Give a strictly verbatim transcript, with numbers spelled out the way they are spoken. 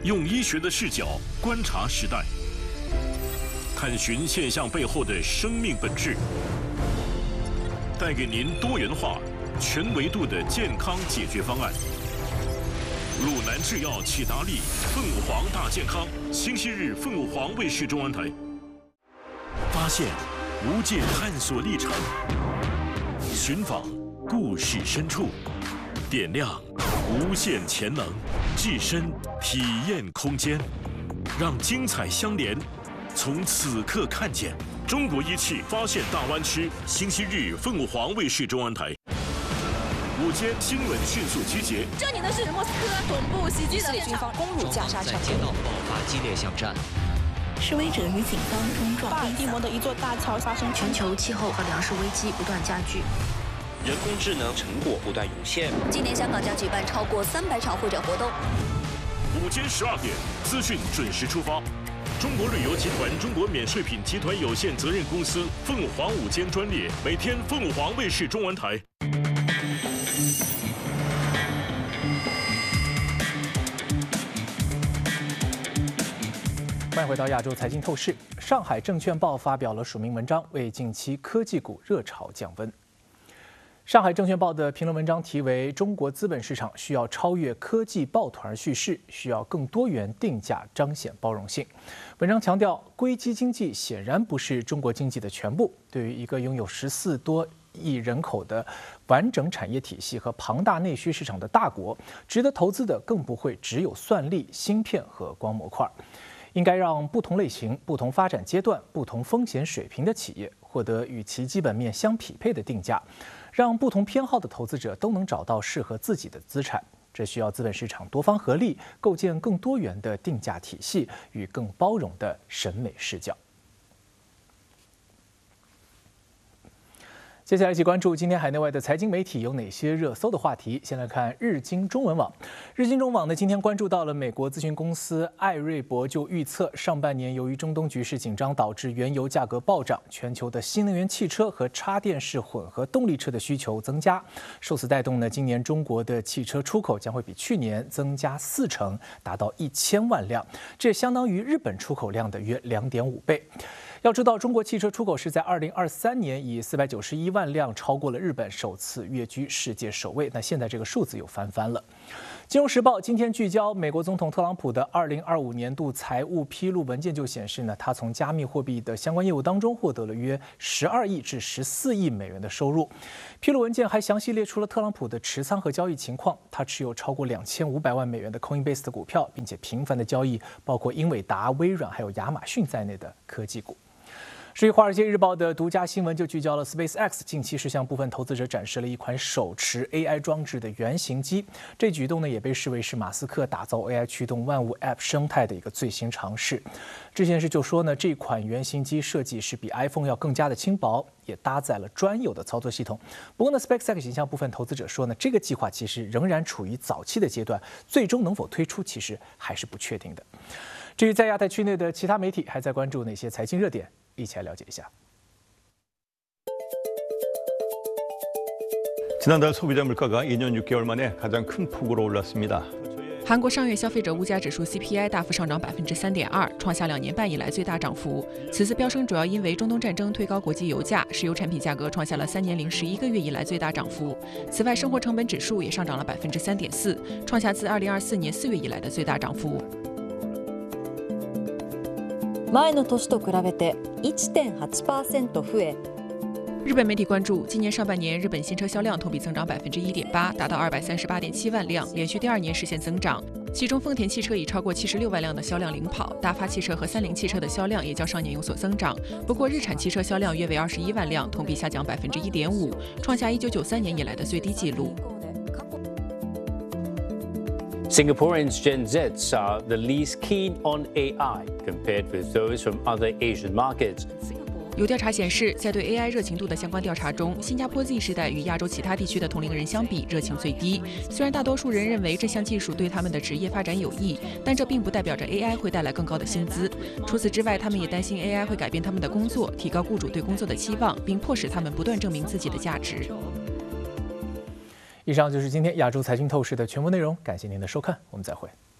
用医学的视角观察时代，探寻现象背后的生命本质，带给您多元化、全维度的健康解决方案。鲁南制药启达利凤凰大健康，星期日凤凰卫视中文台。发现无界探索历程，寻访故事深处，点亮无限潜能，置身体验空间，让精彩相连。从此刻看见中国仪器发现大湾区，星期日凤凰卫视中文台。午间新闻迅速集结。 这里呢是莫斯科总部袭击的军方攻入加沙城， 在街道爆发激烈巷战。 示威者与警方冲撞。 巴尔的摩的一座大桥发生全球气候和粮食危机不断加剧。 人工智能成果不断涌现。 今年香港将举办超过三百场会展活动。 午间十二点，资讯准时出发。中国旅游集团中国免税品集团有限责任公司凤凰午间专列，每天凤凰卫视中文台。 欢迎回到亚洲财经透视。上海证券报发表了署名文章，为近期科技股热潮降温。上海证券报的评论文章题为《中国资本市场需要超越科技抱团叙事，需要更多元定价，彰显包容性》。文章强调，硅基经济显然不是中国经济的全部。对于一个拥有十四多亿人口的完整产业体系和庞大内需市场的大国，值得投资的更不会只有算力、芯片和光模块。应该让不同类型、不同发展阶段、不同风险水平的企业获得与其基本面相匹配的定价，让不同偏好的投资者都能找到适合自己的资产。这需要资本市场多方合力，构建更多元的定价体系与更包容的审美视角。接下来一起关注今天海内外的财经媒体有哪些热搜的话题。先来看日经中文网。日经中文网呢，今天关注到了美国咨询公司艾瑞博就预测，上半年由于中东局势紧张导致原油价格暴涨，全球的新能源汽车和插电式混合动力车的需求增加。受此带动呢，今年中国的汽车出口将会比去年增加四成，达到一千万辆，这相当于日本出口量的约两点五倍。要知道，中国汽车出口是在二零二三年以四百九十一万辆超过了日本，首次跃居世界首位。那现在这个数字又翻番了。金融时报今天聚焦美国总统特朗普的二零二五年度财务披露文件就显示呢，他从加密货币的相关业务当中获得了约十二亿至十四亿美元的收入。披露文件还详细列出了特朗普的持仓和交易情况，他持有超过两千五百万美元的 Coinbase 的股票，并且频繁的交易包括英伟达、微软还有亚马逊在内的科技股。至于《华尔街日报》的独家新闻就聚焦了 SpaceX 近期是向部分投资者展示了一款手持 A I 装置的原型机，这举动呢也被视为是马斯克打造 A I 驱动万物 App 生态的一个最新尝试。这件事就说呢，这款原型机设计是比 iPhone 要更加的轻薄，也搭载了专有的操作系统。不过呢 ，SpaceX 向部分投资者说呢，这个计划其实仍然处于早期的阶段，最终能否推出其实还是不确定的。至于在亚太区内的其他媒体还在关注哪些财经热点，一起来了解一下。 지난달 소비자 물가가 이 년 육 개월 만에 가장 큰 폭으로 올랐습니다. 韩国上月消费者物价指数 C P I 大幅上涨百分之三点二，创下两年半以来最大涨幅。此次飙升主要因为中东战争推高国际油价，石油产品价格创下了三年零十一个月以来最大涨幅。此外，生活成本指数也上涨了百分之三点四，创下自二零二四年四月以来的最大涨幅。 前の年と比べて いってんはちパーセント 増え。 日本媒体关注，今年上半年日本新车销量同比增长百分之一点八，达到二百三十八点七万辆，连续第二年实现增长。其中，丰田汽车以超过七十六万辆的销量领跑，大发汽车和三菱汽车的销量也较上年有所增长。不过，日产汽车销量约为二十一万辆，同比下降百分之一点五，创下一九九三年以来的最低纪录。 Singaporeans Gen Zs are the least keen on A I compared with those from other Asian markets. 有调查显示，在对 A I 热情度的相关调查中，新加坡 Z 世代与亚洲其他地区的同龄人相比，热情最低。虽然大多数人认为这项技术对他们的职业发展有益，但这并不代表着 A I 会带来更高的薪资。除此之外，他们也担心 A I 会改变他们的工作，提高雇主对工作的期望，并迫使他们不断证明自己的价值。 以上就是今天亚洲财经透视的全部内容，感谢您的收看，我们再会。